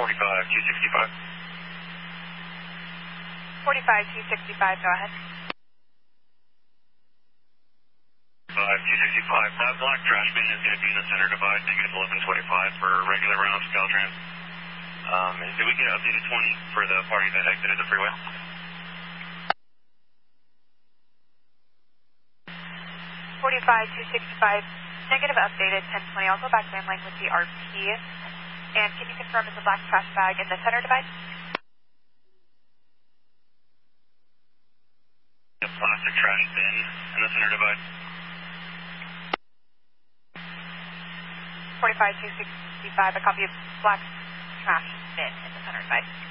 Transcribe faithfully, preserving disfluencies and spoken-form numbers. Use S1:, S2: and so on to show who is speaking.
S1: forty-five two sixty-five.
S2: forty-five two sixty-five, go ahead.
S1: five two sixty-five. That black trash bin is going to be in the center divide, negative eleven twenty-five for regular rounds, Caltrans. Um, did we get updated twenty for the party that exited the freeway?
S2: forty-five two sixty-five, negative updated ten twenty. I'll go back to line with the R P. And can you confirm is the black trash bag in the center divide?
S1: The plastic trash bin in the center divide.
S2: forty-five two sixty-five, a copy of black trash bin in the center divide.